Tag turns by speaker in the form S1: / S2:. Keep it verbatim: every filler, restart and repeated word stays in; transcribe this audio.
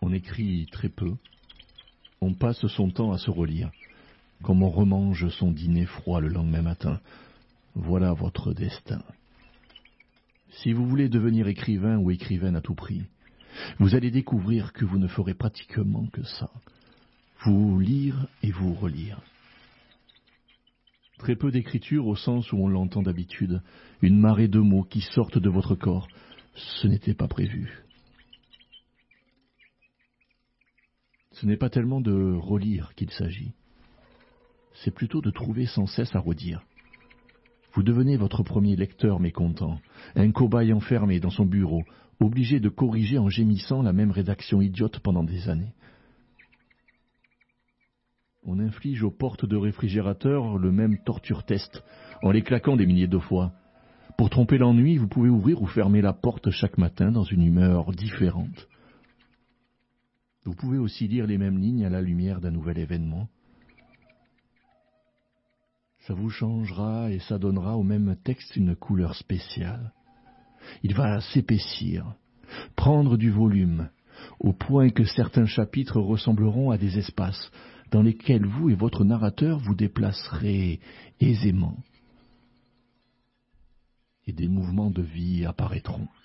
S1: on écrit très peu, on passe son temps à se relire, comme on remange son dîner froid le lendemain matin. Voilà votre destin. Si vous voulez devenir écrivain ou écrivaine à tout prix, vous allez découvrir que vous ne ferez pratiquement que ça. Vous lire et vous relire. Très peu d'écriture au sens où on l'entend d'habitude, une marée de mots qui sortent de votre corps. Ce n'était pas prévu. Ce n'est pas tellement de relire qu'il s'agit. C'est plutôt de trouver sans cesse à redire. Vous devenez votre premier lecteur mécontent, un cobaye enfermé dans son bureau, obligé de corriger en gémissant la même rédaction idiote pendant des années. On inflige aux portes de réfrigérateur le même torture-test, en les claquant des milliers de fois. Pour tromper l'ennui, vous pouvez ouvrir ou fermer la porte chaque matin dans une humeur différente. Vous pouvez aussi lire les mêmes lignes à la lumière d'un nouvel événement. Ça vous changera et ça donnera au même texte une couleur spéciale. Il va s'épaissir, prendre du volume, au point que certains chapitres ressembleront à des espaces dans lesquels vous et votre narrateur vous déplacerez aisément. Et des mouvements de vie apparaîtront.